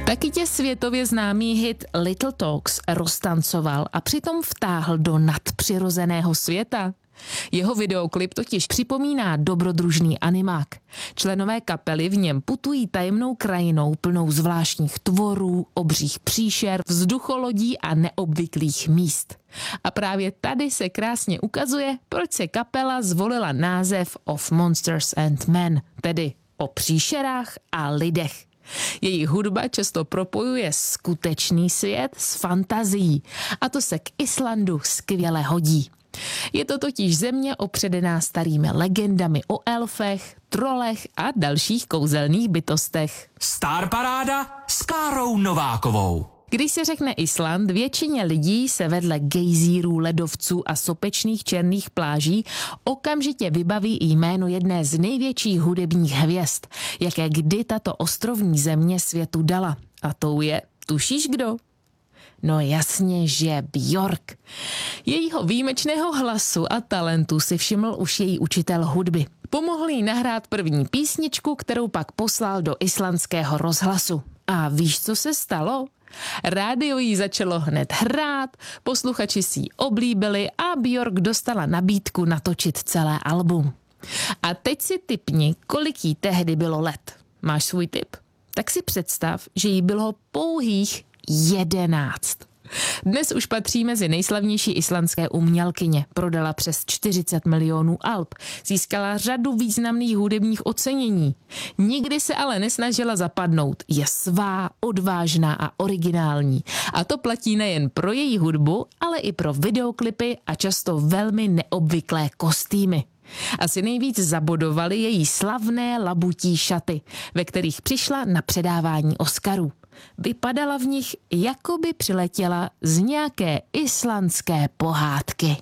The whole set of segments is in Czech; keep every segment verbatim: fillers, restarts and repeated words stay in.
Taky tě světově známý hit Little Talks roztancoval a přitom vtáhl do nadpřirozeného světa. Jeho videoklip totiž připomíná dobrodružný animák. Členové kapely v něm putují tajemnou krajinou plnou zvláštních tvorů, obřích příšer, vzducholodí a neobvyklých míst. A právě tady se krásně ukazuje, proč se kapela zvolila název Of Monsters and Men, tedy o příšerách a lidech. Jejich hudba často propojuje skutečný svět s fantazií a to se k Islandu skvěle hodí. Je to totiž země opředená starými legendami o elfech, trolech a dalších kouzelných bytostech. Star Paráda s Klárou Novákovou. Když se řekne Island, většině lidí se vedle gejzírů, ledovců a sopečných černých pláží okamžitě vybaví jméno jedné z největších hudebních hvězd, jaké kdy tato ostrovní země světu dala. A tou je, tušíš kdo? No jasně, že Björk. Jejího výjimečného hlasu a talentu si všiml už její učitel hudby. Pomohl jí nahrát první písničku, kterou pak poslal do islandského rozhlasu. A víš, co se stalo? Rádio jí začalo hned hrát, posluchači si ji oblíbili a Björk dostala nabídku natočit celé album. A teď si tipni, kolik jí tehdy bylo let. Máš svůj tip? Tak si představ, že jí bylo pouhých jedenáct. Dnes už patří mezi nejslavnější islandské umělkyně. Prodala přes čtyřicet milionů alb. Získala řadu významných hudebních ocenění. Nikdy se ale nesnažila zapadnout. Je svá, odvážná a originální. A to platí nejen pro její hudbu, ale i pro videoklipy a často velmi neobvyklé kostýmy. Asi nejvíc zabodovaly její slavné labutí šaty, ve kterých přišla na předávání Oscarů. Vypadala v nich, jako by přiletěla z nějaké islandské pohádky.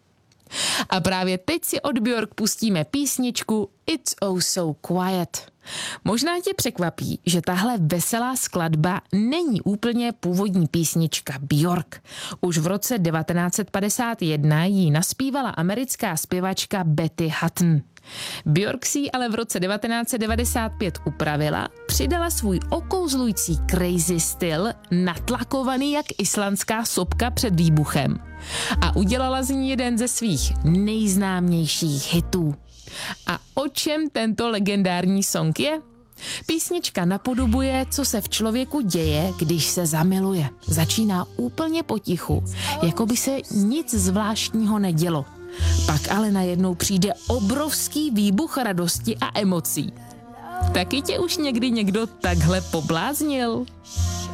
A právě teď si od Björk pustíme písničku It's Oh So Quiet. Možná tě překvapí, že tahle veselá skladba není úplně původní písnička Björk. Už v roce devatenáct set padesát jedna ji naspívala americká zpěvačka Betty Hutton. Björk si ji ale v roce devatenáct set devadesát pět upravila, přidala svůj okouzlující crazy styl, natlakovaný jak islandská sopka před výbuchem, a udělala z ní jeden ze svých nejznámějších hitů. A o čem tento legendární song je? Písnička napodobuje, co se v člověku děje, když se zamiluje. Začíná úplně potichu, jako by se nic zvláštního nedělo. Pak ale najednou přijde obrovský výbuch radosti a emocí. Taky tě už někdy někdo takhle pobláznil?